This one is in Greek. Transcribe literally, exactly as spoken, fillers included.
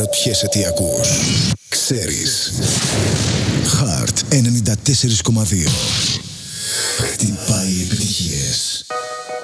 αναρωτιέσαι τι ακούς. Ξέρεις. Heart ενενήντα τέσσερα κόμμα δύο.